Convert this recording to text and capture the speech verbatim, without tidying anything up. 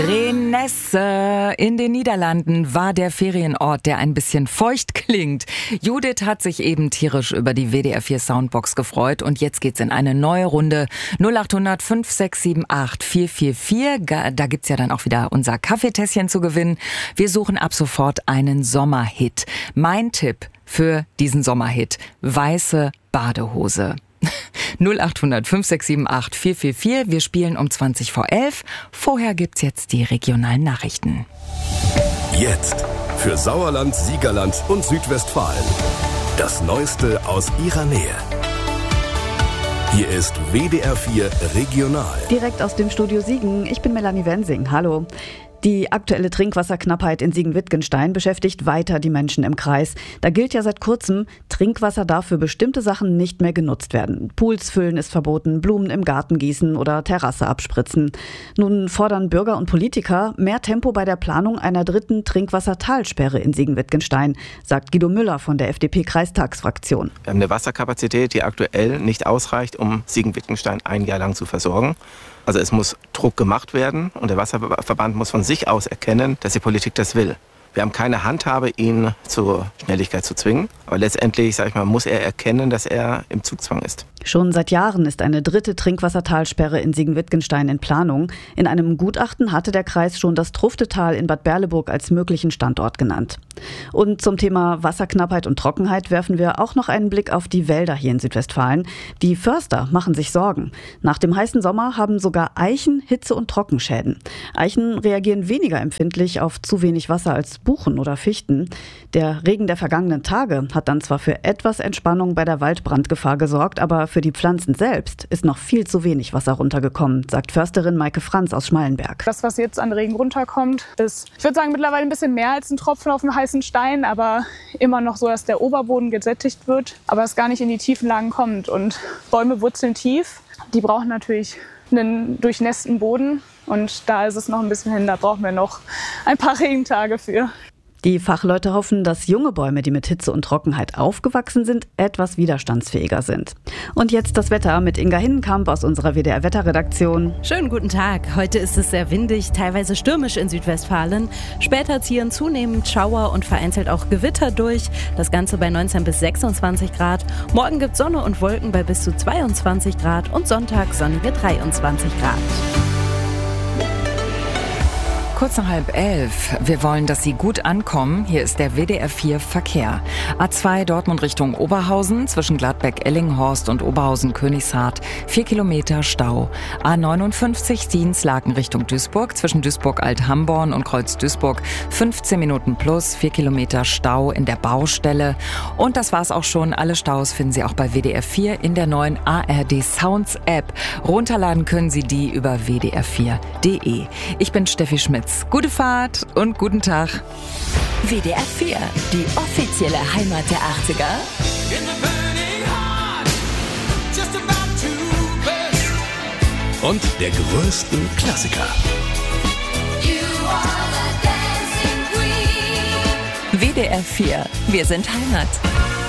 Renesse in den Niederlanden war der Ferienort, der ein bisschen feucht klingt. Judith hat sich eben tierisch über die W D R vier Soundbox gefreut und jetzt geht's in eine neue Runde. null acht hundert fünf sechs sieben acht vier vier vier. Da gibt's ja dann auch wieder unser Kaffeetässchen zu gewinnen. Wir suchen ab sofort einen Sommerhit. Mein Tipp für diesen Sommerhit: weiße Badehose. null acht hundert fünf sechs sieben acht vier vier vier. Wir spielen um zwanzig vor elf. Vorher gibt's jetzt die regionalen Nachrichten. Jetzt für Sauerland, Siegerland und Südwestfalen. Das Neueste aus ihrer Nähe. Hier ist W D R vier Regional. Direkt aus dem Studio Siegen. Ich bin Melanie Wensing. Hallo. Die aktuelle Trinkwasserknappheit in Siegen-Wittgenstein beschäftigt weiter die Menschen im Kreis. Da gilt ja seit kurzem, Trinkwasser darf für bestimmte Sachen nicht mehr genutzt werden. Pools füllen ist verboten, Blumen im Garten gießen oder Terrasse abspritzen. Nun fordern Bürger und Politiker mehr Tempo bei der Planung einer dritten Trinkwassertalsperre in Siegen-Wittgenstein, sagt Guido Müller von der F D P-Kreistagsfraktion. Wir haben eine Wasserkapazität, die aktuell nicht ausreicht, um Siegen-Wittgenstein ein Jahr lang zu versorgen. Also es muss Druck gemacht werden und der Wasserverband muss von sich aus erkennen, dass die Politik das will. Wir haben keine Handhabe, ihn zur Schnelligkeit zu zwingen. Aber letztendlich, sag ich mal, muss er erkennen, dass er im Zugzwang ist. Schon seit Jahren ist eine dritte Trinkwassertalsperre in Siegen-Wittgenstein in Planung. In einem Gutachten hatte der Kreis schon das Truftetal in Bad Berleburg als möglichen Standort genannt. Und zum Thema Wasserknappheit und Trockenheit werfen wir auch noch einen Blick auf die Wälder hier in Südwestfalen. Die Förster machen sich Sorgen. Nach dem heißen Sommer haben sogar Eichen Hitze- und Trockenschäden. Eichen reagieren weniger empfindlich auf zu wenig Wasser als Buchen oder Fichten. Der Regen der vergangenen Tage hat dann zwar für etwas Entspannung bei der Waldbrandgefahr gesorgt, aber für die Pflanzen selbst ist noch viel zu wenig Wasser runtergekommen, sagt Försterin Maike Franz aus Schmallenberg. Das, was jetzt an Regen runterkommt, ist, ich würde sagen, mittlerweile ein bisschen mehr als ein Tropfen auf dem heißen Stein, aber immer noch so, dass der Oberboden gesättigt wird, aber es gar nicht in die tiefen Lagen kommt. Und Bäume wurzeln tief, die brauchen natürlich einen durchnässten Boden. Und da ist es noch ein bisschen hin, da brauchen wir noch ein paar Regentage für. Die Fachleute hoffen, dass junge Bäume, die mit Hitze und Trockenheit aufgewachsen sind, etwas widerstandsfähiger sind. Und jetzt das Wetter mit Inga Hinnenkamp aus unserer W D R-Wetterredaktion. Schönen guten Tag. Heute ist es sehr windig, teilweise stürmisch in Südwestfalen. Später ziehen zunehmend Schauer und vereinzelt auch Gewitter durch. Das Ganze bei neunzehn bis sechsundzwanzig Grad. Morgen gibt es Sonne und Wolken bei bis zu zweiundzwanzig Grad und Sonntag sonnige dreiundzwanzig Grad. Kurz nach halb elf. Wir wollen, dass Sie gut ankommen. Hier ist der W D R vier Verkehr. A zwei Dortmund Richtung Oberhausen, zwischen Gladbeck-Ellinghorst und Oberhausen-Königshardt. Vier Kilometer Stau. A neunundfünfzig Dienstlaken Richtung Duisburg, zwischen Duisburg-Alt-Hamborn und Kreuz-Duisburg. fünfzehn Minuten plus, vier Kilometer Stau in der Baustelle. Und das war's auch schon. Alle Staus finden Sie auch bei W D R vier in der neuen A R D Sounds App. Runterladen können Sie die über w d r vier punkt d e. Ich bin Steffi Schmitz. Gute Fahrt und guten Tag. W D R vier, die offizielle Heimat der achtziger. Und der größten Klassiker. W D R vier, wir sind Heimat.